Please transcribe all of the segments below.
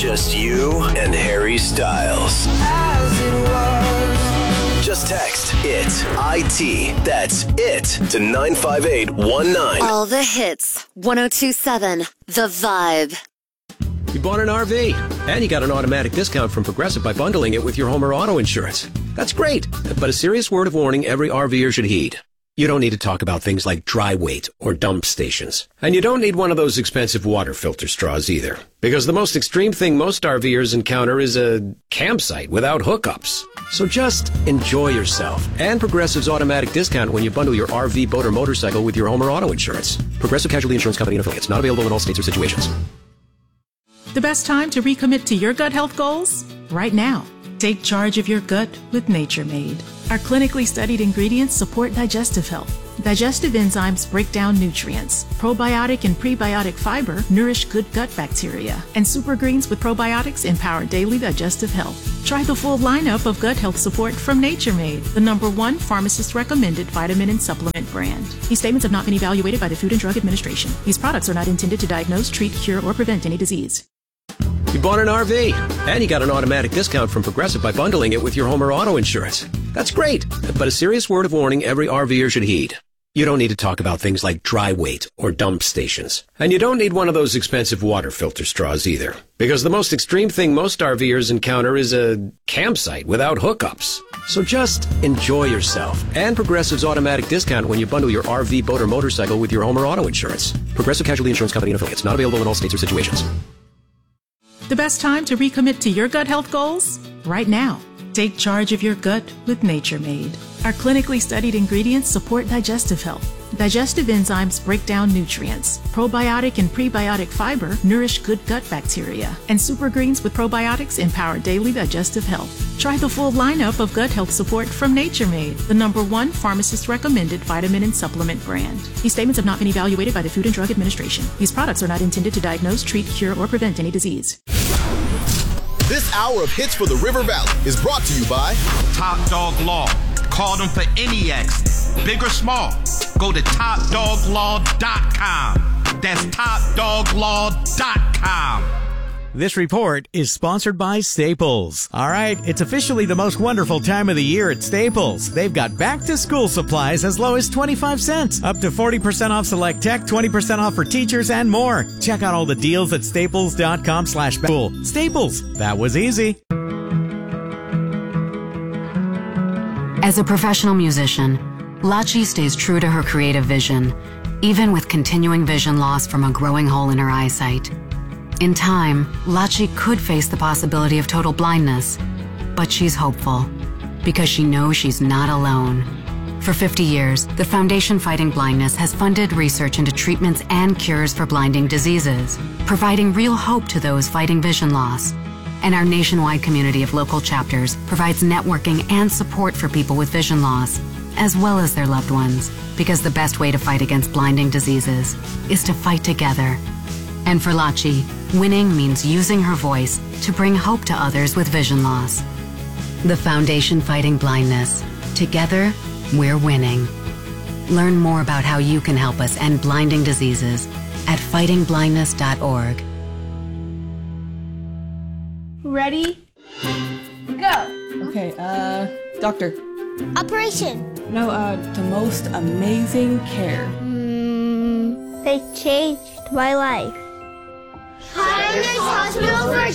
Just you and Harry Styles. Just text IT, IT, that's IT, to 95819. All the hits, 102.7 The Vibe. You bought an RV, and you got an automatic discount from Progressive by bundling it with your home or auto insurance. That's great, but a serious word of warning every RVer should heed. You don't need to talk about things like dry weight or dump stations. And you don't need one of those expensive water filter straws either. Because the most extreme thing most RVers encounter is a campsite without hookups. So just enjoy yourself and Progressive's automatic discount when you bundle your RV, boat, or motorcycle with your home or auto insurance. Progressive Casualty Insurance Company and affiliates. Not available in all states or situations. The best time to recommit to your gut health goals? Right now. Take charge of your gut with Nature Made. Our clinically studied ingredients support digestive health. Digestive enzymes break down nutrients. Probiotic and prebiotic fiber nourish good gut bacteria. And super greens with probiotics empower daily digestive health. Try the full lineup of gut health support from Nature Made, the #1 pharmacist-recommended vitamin and supplement brand. These statements have not been evaluated by the Food and Drug Administration. These products are not intended to diagnose, treat, cure, or prevent any disease. You bought an RV, and you got an automatic discount from Progressive by bundling it with your home or auto insurance. That's great, but a serious word of warning every RVer should heed. You don't need to talk about things like dry weight or dump stations. And you don't need one of those expensive water filter straws either. Because the most extreme thing most RVers encounter is a campsite without hookups. So just enjoy yourself and Progressive's automatic discount when you bundle your RV, boat, or motorcycle with your home or auto insurance. Progressive Casualty Insurance Company and affiliates. Not available in all states or situations. The best time to recommit to your gut health goals? Right now. Take charge of your gut with Nature Made. Our clinically studied ingredients support digestive health. Digestive enzymes break down nutrients. Probiotic and prebiotic fiber nourish good gut bacteria. And super greens with probiotics empower daily digestive health. Try the full lineup of gut health support from Nature Made, the #1 pharmacist-recommended vitamin and supplement brand. These statements have not been evaluated by the Food and Drug Administration. These products are not intended to diagnose, treat, cure, or prevent any disease. This hour of Hits for the River Valley is brought to you by Top Dog Law. Call them for any accident, big or small. Go to topdoglaw.com. That's topdoglaw.com. This report is sponsored by Staples. All right, it's officially the most wonderful time of the year at Staples. They've got back-to-school supplies as low as 25 cents, up to 40% off select tech, 20% off for teachers, and more. Check out all the deals at staples.com/school. Staples, that was easy. As a professional musician, Lachi stays true to her creative vision, even with continuing vision loss from a growing hole in her eyesight. In time, Lachi could face the possibility of total blindness, but she's hopeful because she knows she's not alone. For 50 years, the Foundation Fighting Blindness has funded research into treatments and cures for blinding diseases, providing real hope to those fighting vision loss. And our nationwide community of local chapters provides networking and support for people with vision loss, as well as their loved ones, because the best way to fight against blinding diseases is to fight together. And for Lachi, winning means using her voice to bring hope to others with vision loss. The Foundation Fighting Blindness. Together, we're winning. Learn more about how you can help us end blinding diseases at fightingblindness.org. Ready? Go! Okay, doctor. Operation. No, the most amazing care. They changed my life. Kindness Hospital for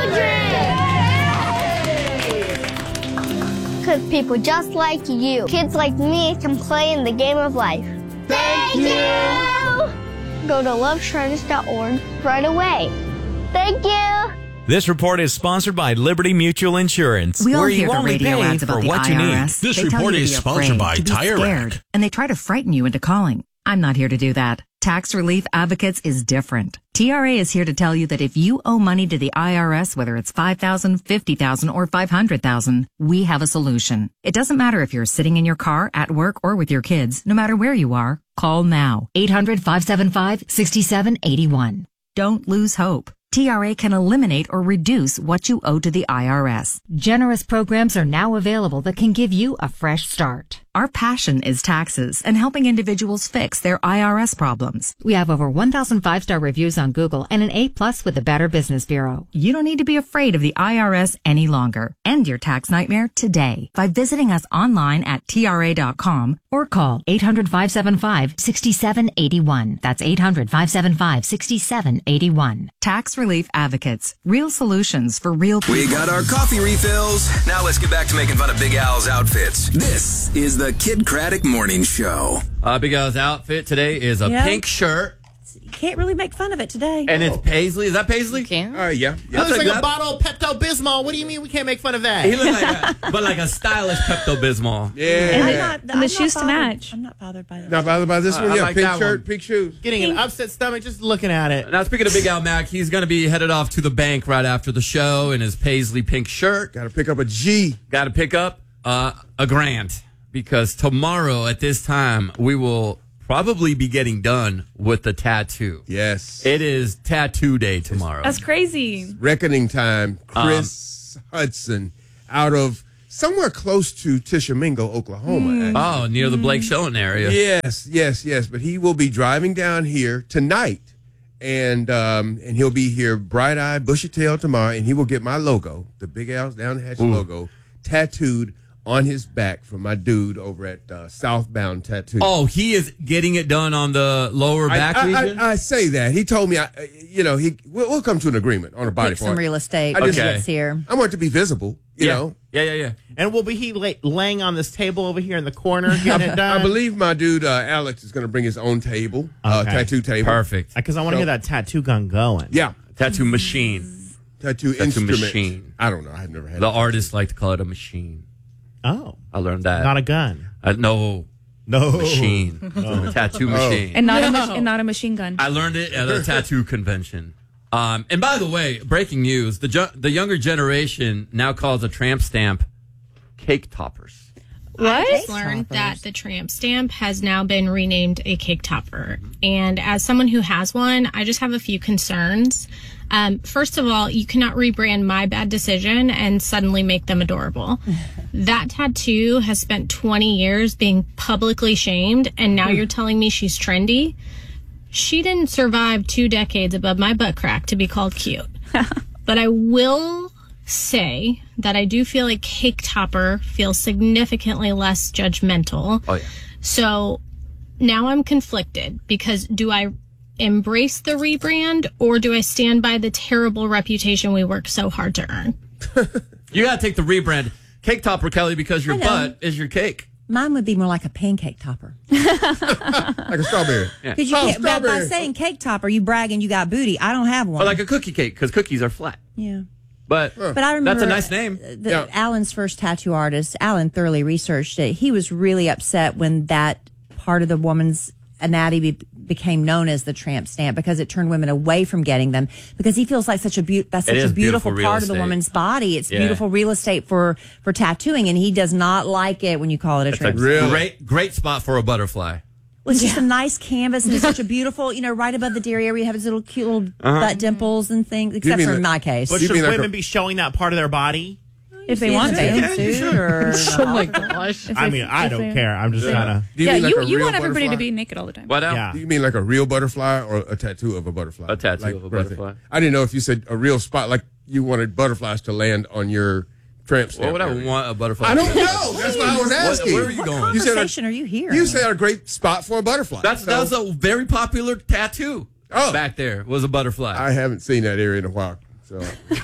Children! Because people just like you, kids like me, can play in the game of life. Thank you! Go to loveshriners.org right away. Thank you! This report is sponsored by Liberty Mutual Insurance, We all where hear you the only radio pay ads about for the what you need. IRS. This They tell report you to is be sponsored afraid, by to be Tire scared, Rack. and they try to frighten you into calling. I'm not here to do that. Tax Relief Advocates is different. TRA is here to tell you that if you owe money to the IRS, whether it's $5,000, $50,000, or $500,000, we have a solution. It doesn't matter if you're sitting in your car, at work, or with your kids. No matter where you are, call now. 800-575-6781. Don't lose hope. TRA can eliminate or reduce what you owe to the IRS. Generous programs are now available that can give you a fresh start. Our passion is taxes and helping individuals fix their IRS problems. We have over 1,000 5-star reviews on Google and an A+ with the Better Business Bureau. You don't need to be afraid of the IRS any longer. End your tax nightmare today by visiting us online at TRA.com or call 800-575-6781. That's 800-575-6781. Tax Relief Advocates. Real solutions for real people. We got our coffee refills. Now let's get back to making fun of Big Al's outfits. This is the Kid Craddock Morning Show. Big Al's outfit today is a pink shirt. You can't really make fun of it today. And it's paisley. Is that paisley? Yeah. That looks like a bottle of Pepto-Bismol. What do you mean we can't make fun of that? He looks like a stylish Pepto-Bismol. Yeah. And the shoes to match. I'm not bothered by that. Not bothered by this one? Yeah, like pink that shirt, one. pink shoes. Getting an upset stomach just looking at it. Now, speaking of Big Al Mack, he's going to be headed off to the bank right after the show in his paisley pink shirt. Got to pick up a G. Got to pick up a grand, because tomorrow at this time we will probably be getting done with the tattoo. Yes. It is tattoo day tomorrow. That's crazy. Reckoning time. Chris Hudson out of somewhere close to Tishomingo, Oklahoma. Actually. Oh, near the Blake Shelton area. Yes. But he will be driving down here tonight, and he'll be here bright-eyed, bushy-tailed tomorrow, and he will get my logo, the Big Al's Down the Hatch logo, tattooed on his back from my dude over at Southbound Tattoo. Oh, he is getting it done on the lower back region? I say that. He told me, we'll come to an agreement on a body Pick part. some real estate. Okay. Here. I want it to be visible, you know. Yeah. And will he laying on this table over here in the corner getting it done? I believe my dude Alex is going to bring his own table, tattoo table. Perfect. Because I want to hear that tattoo gun going. Yeah. Tattoo machine. Tattoo instrument. Machine. I don't know. I've never had The artists like to call it a machine. Oh. I learned that. Not a gun. No. Machine. A tattoo machine. And not a machine gun. I learned it at a tattoo convention. And by the way, breaking news, the younger generation now calls a tramp stamp cake toppers. What? I just learned that the tramp stamp has now been renamed a cake topper. And as someone who has one, I just have a few concerns. First of all, you cannot rebrand my bad decision and suddenly make them adorable. That tattoo has spent 20 years being publicly shamed, and now you're telling me she's trendy? She didn't survive 2 decades above my butt crack to be called cute. But I will say that I do feel like cake topper feels significantly less judgmental. Oh, yeah. So now I'm conflicted, because do I embrace the rebrand, or do I stand by the terrible reputation we worked so hard to earn? You got to take the rebrand. Cake topper, Kelly, because your butt is your cake. Mine would be more like a pancake topper. Like a strawberry. Because you can't, by saying cake topper, you bragging you got booty. I don't have one. Or like a cookie cake, because cookies are flat. Yeah. But I remember that's a nice name. Alan's first tattoo artist, Alan thoroughly researched it. He was really upset when that part of the woman's anatomy became known as the tramp stamp, because it turned women away from getting them, because he feels like that's such a beautiful part of the woman's body. It's beautiful real estate for tattooing, and he does not like it when you call it a tramp stamp. Great spot for a butterfly. Well, it's just a nice canvas, and it's such a beautiful, right above the derriere where you have his little cute little butt dimples and things, except for in my case. But should women be showing that part of their body? If they want to. Oh my gosh. I mean, I don't care. I'm just kind of. You want everybody to be naked all the time. What else? Yeah. Do you mean like a real butterfly or a tattoo of a butterfly? A tattoo of a butterfly. I didn't know if you said a real spot, like you wanted butterflies to land on your tramp stamp. What would I want a butterfly? I don't know. That's what I was asking. Where are you going? What conversation are you hearing? You said a great spot for a butterfly. That was a very popular tattoo. Oh. Back there was a butterfly. I haven't seen that area in a while. So.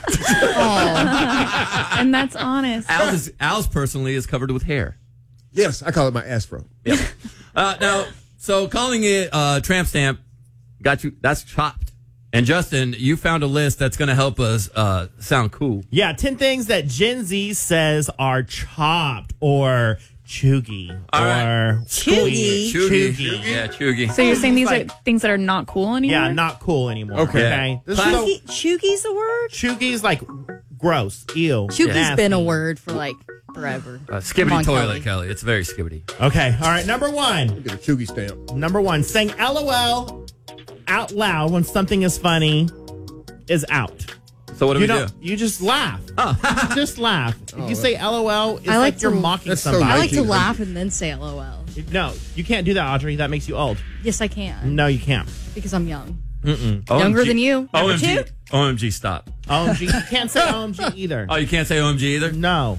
And that's honest. Al's personally is covered with hair. Yes, I call it my afro. Yep. Now, so calling it tramp stamp got you. That's chopped. And Justin, you found a list that's going to help us sound cool. Yeah, 10 things that Gen Z says are chopped or chuggy or chuggy. Yeah, chuggy. So you're saying these are things that are not cool anymore? Yeah, not cool anymore. Okay. Chuggy's a word? Chuggy's like gross, ew. Chuggy's been a word for like forever. Skibbity toilet, Kelly. It's very skibbity. Okay, all right. Number 1. Get a chuggy stamp. Number 1, saying LOL out loud when something is funny is out. So what do we do? You just laugh. Just laugh. If you say LOL, it's I like you're to- mocking That's so somebody. I like to laugh and then say LOL. No, you can't do that, Audrey. That makes you old. Yes, I can. No, you can't. Because I'm young. Mm-mm. Younger than you. Number OMG. two? OMG, stop. OMG. You can't say OMG either. Oh, you can't say OMG either? No.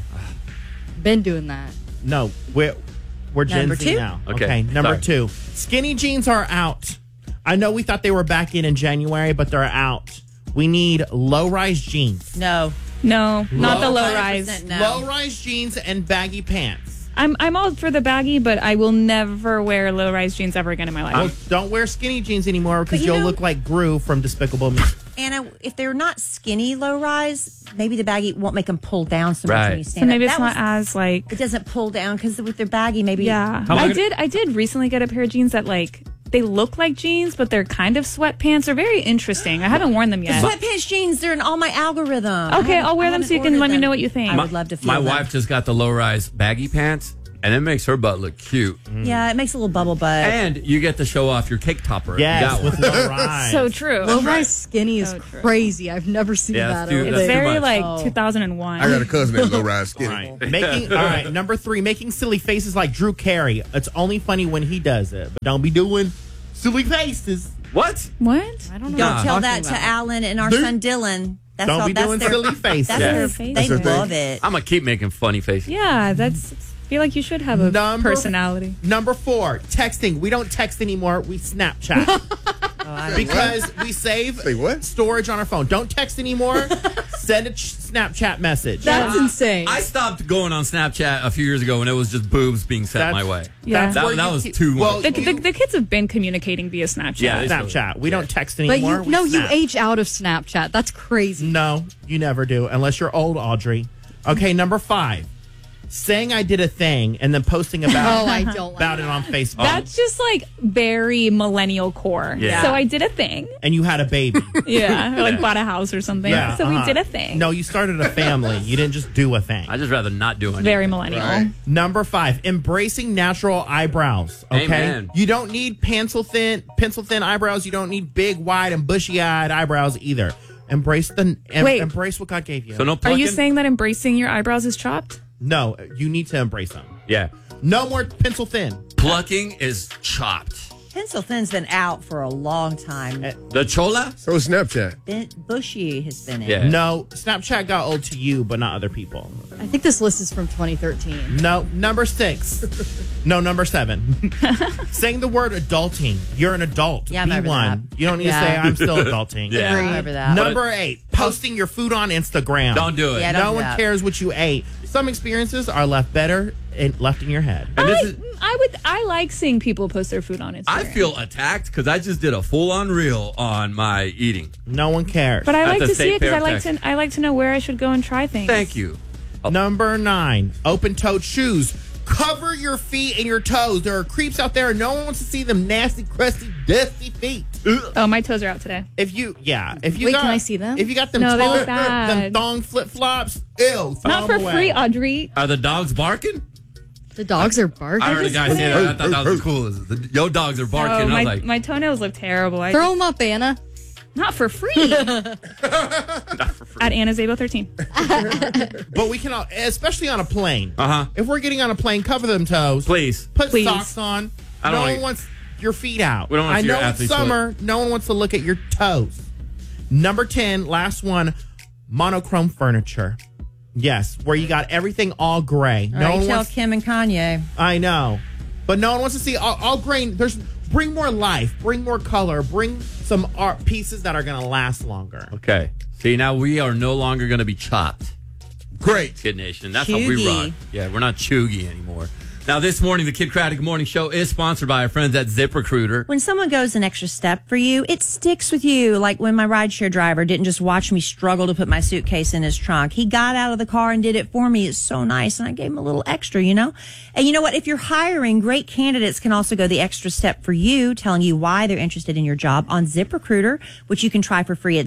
Been doing that. No. We're Gen Number Z two? now. Okay, Number sorry. 2. Skinny jeans are out. I know we thought they were back in January, but they're out. We need low-rise jeans. No. No, not the low 100% rise. no. Low-rise jeans and baggy pants. I'm all for the baggy, but I will never wear low rise jeans ever again in my life. Well, don't wear skinny jeans anymore because But you you'll know- look like Gru from Despicable Me. Anna, if they're not skinny low rise, maybe the baggy won't make them pull down so much Right. when you So stand maybe up. it's not as like. It doesn't pull down because with their baggy, maybe. Yeah, How long I did recently get a pair of jeans that like they look like jeans, but they're kind of sweatpants. They're very interesting. I haven't worn them The yet. sweatpants jeans, they're in all my algorithm. Okay, I'll wear I them so you haven't can let ordered me know them. what you think. I would love to feel My them. wife just got the low-rise baggy pants, and it makes her butt look cute. Yeah, it makes a little bubble butt. And you get to show off your cake topper. if you Yes, got one. with low rise. So true. Low rise skinny is So true. crazy. I've never seen Yeah, that. that's too- over It's that's there. very much. like Oh. 2001. I got a cousin that's low rise skinny. All right. All right, number 3, making silly faces like Drew Carey. It's only funny when he does it, but don't be doing silly faces. What? What? I don't know. Don't what tell you're that talking to about. Alan and our Dude. son Dylan. That's Don't all. be That's doing their, silly faces. That's Yeah. their, That's they their thing. love it. I'm going to keep making funny faces. Yeah, that's. I feel like you should have a personality. Number 4, texting. We don't text anymore. We Snapchat. Because we save Say what? storage on our phone. Don't text anymore. Send a Snapchat message. That's insane. I stopped going on Snapchat a few years ago when it was just boobs being sent That's- my way. Yeah. That's where That you was keep- too well, much. The kids have been communicating via Snapchat. Yeah, they- Snapchat. We don't text but anymore. you we no, you snap. age out of Snapchat. That's crazy. No, you never do, unless you're old, Audrey. Okay, number 5. Saying I did a thing and then posting about, Oh, I don't like about it on Facebook. That's just like very millennial core. Yeah. So I did a thing. And you had a baby. Yeah. Or like bought a house or something. Yeah, So we uh-huh. did a thing. No, you started a family. You didn't just do a thing. I just rather not do anything. Very millennial. Right. Number 5, embracing natural eyebrows. Okay, Amen. you don't need pencil thin eyebrows. You don't need big, wide, and bushy-eyed eyebrows either. Embrace embrace what God gave you. So no Are plucking? you saying that embracing your eyebrows is chopped? No, you need to embrace them. Yeah. No more pencil thin. Plucking is chopped. Pencil thin's been out for a long time. The chola? So is Snapchat. Bushy has been in. Yeah. No, Snapchat got old to you, but not other people. I think this list is from 2013. No, number 6. No, number 7. Saying the word adulting. You're an adult. Yeah, I'm Be over one. You don't need Yeah. to say I'm still adulting. Yeah. I remember that. Number 8. Posting your food on Instagram. Don't do it. Yeah, don't No do one that. cares what you ate. Some experiences are left better and left in your head. And this is, I like seeing people post their food on Instagram. I feel attacked because I just did a full-on reel on my eating. No one cares. But I At like the to see State it because Fair I of like Texas. to I like to know where I should go and try things. Thank you. Number 9. Open-toed shoes. Cover your feet and your toes. There are creeps out there and no one wants to see them nasty, crusty, dusty feet. Oh, my toes are out today. If you Wait, got, can I see them? If you got them No, they look them bad. thong flip-flops, ew. throw Not them for away. free, Audrey. Are the dogs barking? The dogs are barking. I heard a guy say that. I thought that was cool. Your dogs are barking. Oh, I was my, like, my toenails look terrible. Throw them up, Anna. Not for free. At Anna Zabo 13. But we can, especially on a plane. Uh-huh. If we're getting on a plane, cover them toes. Please. Put Please. socks on. I don't No wanna- one wants your feet out. We don't wanna I see know your it's athlete's summer. No one wants to look at your toes. Number 10, last one, monochrome furniture. Yes, where you got everything all gray. All No right, one tell wants. Kim and Kanye. I know, but no one wants to see all gray. Bring more life, bring more color, bring some art pieces that are going to last longer. okay. See, now we are no longer going to be chopped. Great. Kid Nation. That's how we Chuggy. run. Yeah, we're not chuggy anymore. Now, this morning, the Kid Craddock Morning Show is sponsored by our friends at ZipRecruiter. When someone goes an extra step for you, it sticks with you. Like when my rideshare driver didn't just watch me struggle to put my suitcase in his trunk. He got out of the car and did it for me. It's so nice. And I gave him a little extra, you know? And you know what? If you're hiring, great candidates can also go the extra step for you, telling you why they're interested in your job on ZipRecruiter, which you can try for free at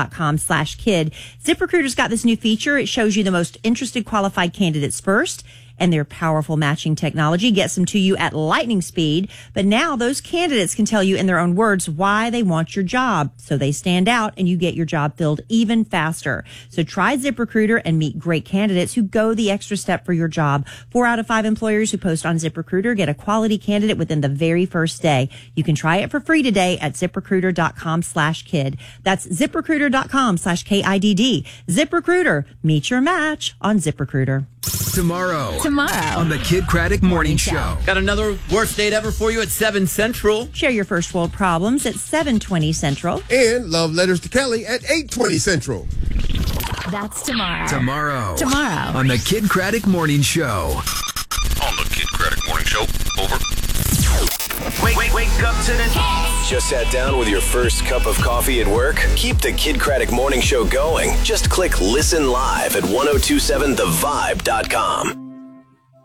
ZipRecruiter.com/kid. ZipRecruiter's got this new feature. It shows you the most interested qualified candidates first. and their powerful matching technology gets them to you at lightning speed. But now those candidates can tell you in their own words why they want your job, so they stand out and you get your job filled even faster. So try ZipRecruiter and meet great candidates who go the extra step for your job. 4 out of 5 employers who post on ZipRecruiter get a quality candidate within the very first day. You can try it for free today at ZipRecruiter.com/kid. That's ZipRecruiter.com/KIDD. ZipRecruiter. Meet your match on ZipRecruiter. Tomorrow on the Kid Craddock Morning Show. Got another worst date ever for you at 7 Central. Share your first world problems at 7:20 Central. And love letters to Kelly at 8:20 Central. That's tomorrow. Tomorrow On the Kid Craddock Morning Show. On the Kid Craddock Morning Show. Over. Wake up to the Just sat down with your first cup of coffee at work? Keep the Kid Craddock Morning Show going. Just click listen live at 1027thevibe.com.